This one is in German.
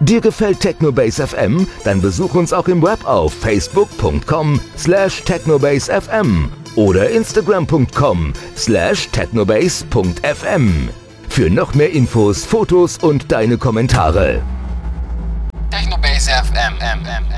Dir gefällt Technobase FM? Dann besuch uns auch im Web auf facebook.com/technobasefm oder instagram.com/technobase.fm. Für noch mehr Infos, Fotos und deine Kommentare. Technobase FM.